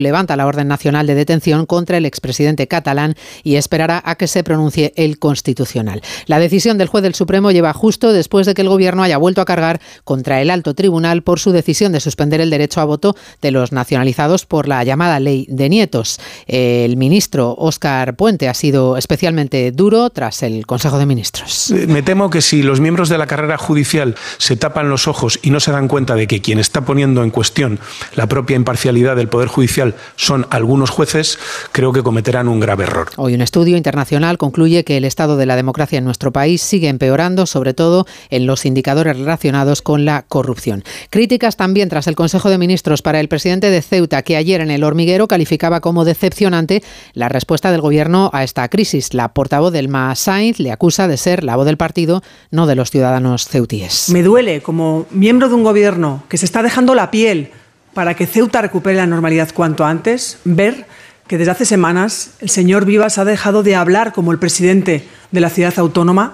levanta la orden nacional de detención contra el expresidente catalán y esperará a que se pronuncie el Constitucional. La decisión del juez del Supremo lleva justo después de que el Gobierno haya vuelto a cargar contra el alto tribunal por su decisión de suspender el derecho a voto de los nacionalizados por la llamada ley de nietos. El ministro Óscar Puente ha sido especialmente duro tras el Consejo de Ministros. Me temo que si los miembros de la carrera judicial se tapan los ojos y no se dan cuenta de que quien está poniendo en cuestión la propia imparcialidad del Poder Judicial son algunos jueces, creo que cometerán un grave error. Hoy un estudio internacional concluye que el estado de la democracia en nuestro país sigue empeorando, sobre todo en los indicadores relacionados con la corrupción. Críticas también tras el Consejo de Ministros para el presidente de Ceuta, que ayer en El Hormiguero calificaba como decepcionante la respuesta del Gobierno a esta crisis. La portavoz del MAS, Sainz, le acusa de ser la voz del partido, no de los ciudadanos ceutíes. Me duele, como miembro de un Gobierno que se está dejando la piel para que Ceuta recupere la normalidad cuanto antes, ver que desde hace semanas el señor Vivas ha dejado de hablar como el presidente de la ciudad autónoma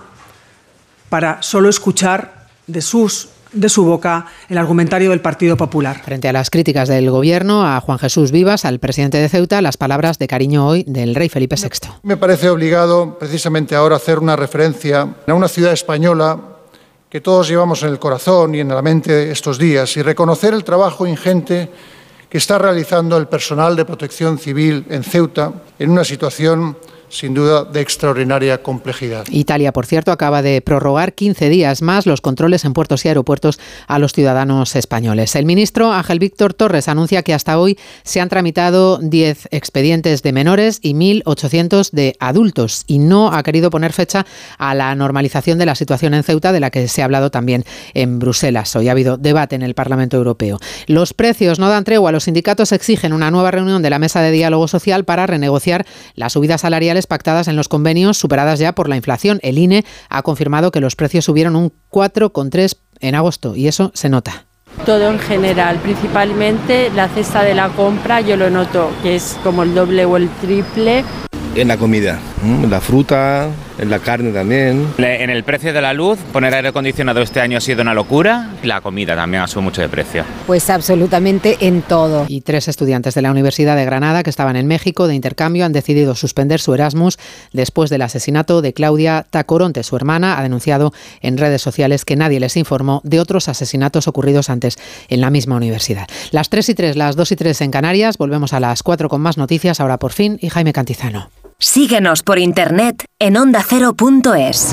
para solo escuchar de su boca el argumentario del Partido Popular. Frente a las críticas del Gobierno a Juan Jesús Vivas, al presidente de Ceuta, las palabras de cariño hoy del rey Felipe VI. Me parece obligado precisamente ahora hacer una referencia a una ciudad española que todos llevamos en el corazón y en la mente estos días, y reconocer el trabajo ingente que está realizando el personal de protección civil en Ceuta en una situación sin duda de extraordinaria complejidad. Italia, por cierto, acaba de prorrogar 15 días más los controles en puertos y aeropuertos a los ciudadanos españoles. El ministro Ángel Víctor Torres anuncia que hasta hoy se han tramitado 10 expedientes de menores y 1.800 de adultos, y no ha querido poner fecha a la normalización de la situación en Ceuta, de la que se ha hablado también en Bruselas. Hoy ha habido debate en el Parlamento Europeo. Los precios no dan tregua. Los sindicatos exigen una nueva reunión de la mesa de diálogo social para renegociar las subidas salariales pactadas en los convenios, superadas ya por la inflación. El INE ha confirmado que los precios subieron un 4,3% en agosto, y eso se nota. Todo en general, principalmente la cesta de la compra, yo lo noto que es como el doble o el triple. En la comida, en la fruta, en la carne también. En el precio de la luz, poner aire acondicionado este año ha sido una locura. La comida también ha subido mucho de precio. Pues absolutamente en todo. Y 3 estudiantes de la Universidad de Granada que estaban en México de intercambio han decidido suspender su Erasmus después del asesinato de Claudia Tacoronte. Su hermana ha denunciado en redes sociales que nadie les informó de otros asesinatos ocurridos antes en la misma universidad. Las 3:03, las 2:03 en Canarias. Volvemos a las 4 con más noticias. Ahora por fin, y Jaime Cantizano. Síguenos por internet en ondacero.es.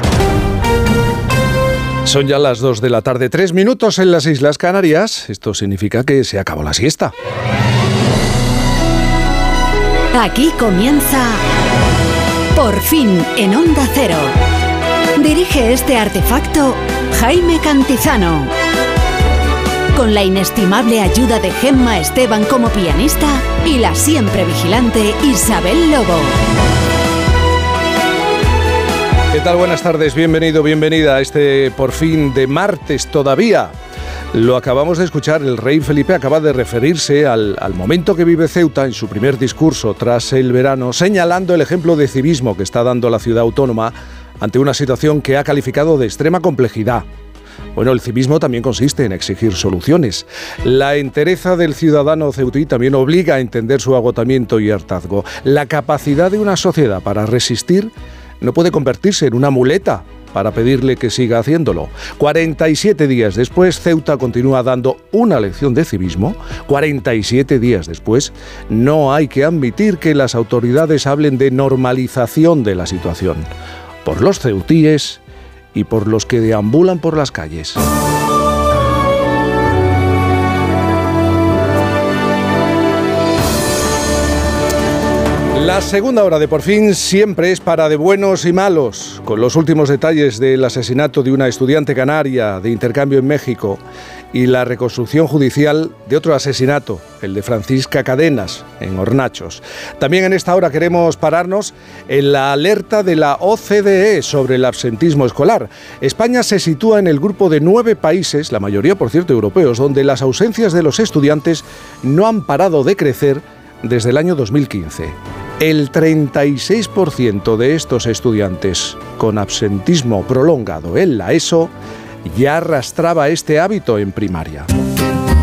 Son ya las 2 de la tarde, 3 minutos en las Islas Canarias. Esto significa que se acabó la siesta. Aquí comienza Por fin en Onda Cero. Dirige este artefacto Jaime Cantizano. Con la inestimable ayuda de Gemma Esteban como pianista y la siempre vigilante Isabel Lobo. ¿Qué tal? Buenas tardes, bienvenido, bienvenida a este Por fin de martes todavía. Lo acabamos de escuchar, el rey Felipe acaba de referirse al momento que vive Ceuta en su primer discurso tras el verano, señalando el ejemplo de civismo que está dando la ciudad autónoma ante una situación que ha calificado de extrema complejidad. Bueno, el civismo también consiste en exigir soluciones. La entereza del ciudadano ceutí también obliga a entender su agotamiento y hartazgo. La capacidad de una sociedad para resistir no puede convertirse en una muleta para pedirle que siga haciéndolo. 47 días después, Ceuta continúa dando una lección de civismo. 47 días después, no hay que admitir que las autoridades hablen de normalización de la situación. Por los ceutíes y por los que deambulan por las calles. La segunda hora de Por fin siempre es para de buenos y malos, con los últimos detalles del asesinato de una estudiante canaria de intercambio en México y la reconstrucción judicial de otro asesinato, el de Francisca Cadenas, en Hornachos. También en esta hora queremos pararnos en la alerta de la OCDE sobre el absentismo escolar. España se sitúa en el grupo de 9 países, la mayoría por cierto europeos, donde las ausencias de los estudiantes no han parado de crecer desde el año 2015. El 36% de estos estudiantes con absentismo prolongado en la ESO ya arrastraba este hábito en primaria.